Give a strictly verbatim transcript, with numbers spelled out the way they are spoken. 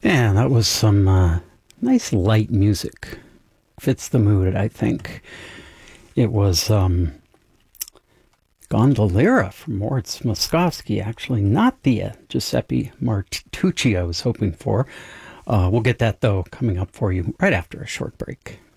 Yeah, that was some uh, nice light music. Fits the mood, I think. It was um, Gondolera from Moritz Moskowski, actually, not the uh, Giuseppe Martucci I was hoping for. Uh, we'll get that, though, coming up for you right after a short break.